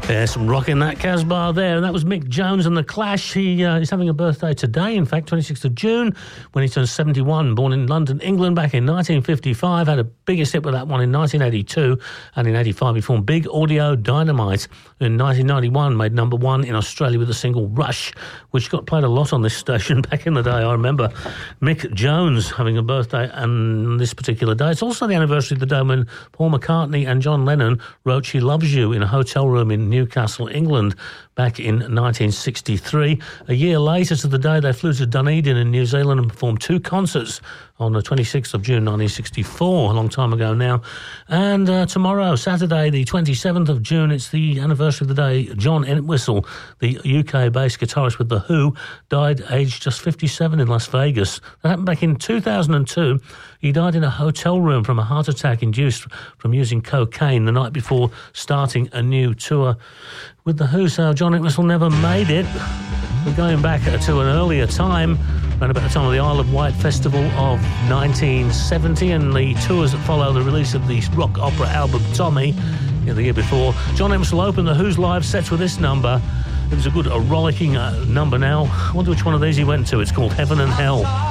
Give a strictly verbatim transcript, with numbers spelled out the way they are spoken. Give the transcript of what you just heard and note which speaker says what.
Speaker 1: There's some rock in that Casbah there, and that was Mick Jones and The Clash. He uh, is having a birthday today, in fact, twenty-sixth of June, when he turns seventy-one, born in London, England, back in nineteen fifty-five, had a biggest hit with that one in nineteen eighty-two, and in eighty-five he formed Big Audio Dynamite. In nineteen ninety-one, made number one in Australia with the single Rush, which got played a lot on this station back in the day. I remember Mick Jones having a birthday on this particular day. It's also the anniversary of the day when Paul McCartney and John Lennon wrote She Loves You in a hotel room in Newcastle, England, back in nineteen sixty-three. A year later to the day, they flew to Dunedin in New Zealand and performed two concerts on the twenty-sixth of June nineteen sixty-four, a long time ago now. And uh, tomorrow, Saturday, the twenty-seventh of June, it's the anniversary of the day John Entwistle, the U K-based guitarist with The Who, died aged just fifty-seven in Las Vegas. That happened back in two thousand two. He died in a hotel room from a heart attack induced from using cocaine the night before starting a new tour with The Who. So John Entwistle never made it. We're going back to an earlier time, around about the time of the Isle of Wight Festival of nineteen seventy and the tours that follow the release of the rock opera album Tommy in the year before. John Entwistle opened The Who's live sets with this number. It was a good, a rollicking uh, number now. I wonder which one of these he went to. It's called Heaven and Hell.